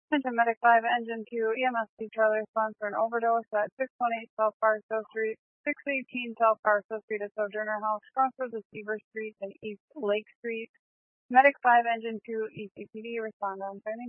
Attention Medic 5, Engine 2, EMS trailer response for an overdose at 618 South Barstow Street, 618 South Barstow Street at Sojourner House, crossroads of Seaver Street and East Lake Street. Medic 5, Engine 2, ECPD, respond on training.